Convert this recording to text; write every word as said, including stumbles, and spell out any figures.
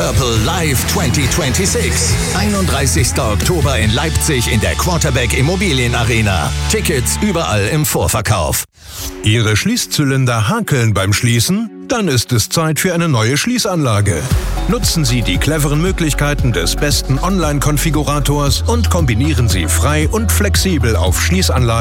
Purple Live zwanzig sechsundzwanzig. einunddreißigster Oktober in Leipzig in der Quarterback Immobilien Arena. Tickets überall im Vorverkauf. Ihre Schließzylinder hakeln beim Schließen? Dann ist es Zeit für eine neue Schließanlage. Nutzen Sie die cleveren Möglichkeiten des besten Online-Konfigurators und kombinieren Sie frei und flexibel auf Schließanlagen